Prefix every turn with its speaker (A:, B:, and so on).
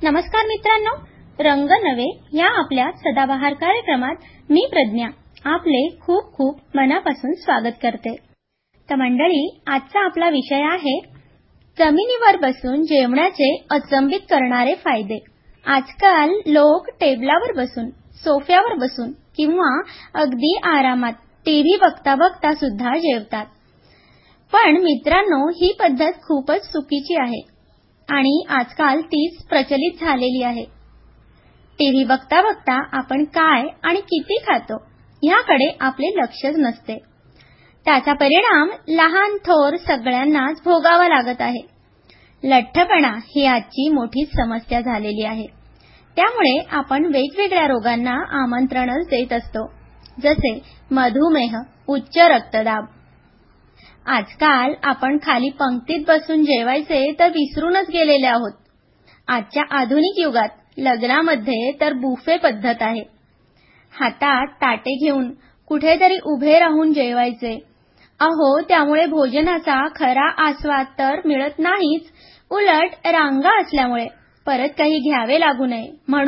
A: नमस्कार मित्रांनो, रंग नवे या आपल्या सदाबहार कार्यक्रमात मी प्रज्ञा आपले खूप खूप मनापासून स्वागत करते। तर मंडळी, आजचा आपला विषय आहे जमिनीवर बसून जेवणाचे अचंबित करणारे फायदे। आजकाल लोक टेबलावर बसून, सोफ्यावर बसून किंवा अगदी आरामात टीव्ही बघता बघता सुद्धा जेवतात। पण मित्रांनो, ही पद्धत खूपच चुकीची आहे आणि आजकाल तीच प्रचलित झालेली आहे। टीव्ही बघता बघता आपण काय आणि किती खातो याकडे आपले लक्षच नसते। त्याचा परिणाम लहान थोर सगळ्यांनाच भोगावा लागत आहे। लठ्ठपणा ही आजची मोठी समस्या झालेली आहे। त्यामुळे आपण वेगवेगळ्या रोगांना आमंत्रणच देत असतो, जसे मधुमेह, उच्च रक्तदाब। आजकाल आपण खाली पंक्तीत बसून जेवायचे तर विसरूनच गेलेले आहोत। आजच्या आधुनिक युगात लग्नामध्ये तर बुफे पद्धत आहे। हातात ताटे घेऊन कुठेतरी उभे राहून जेवायचे। अहो, त्यामुळे भोजनाचा खरा आस्वाद तर मिळत नाहीच, उलट रांगा असल्यामुळे परत काही घ्यावे लागू नये म्हणून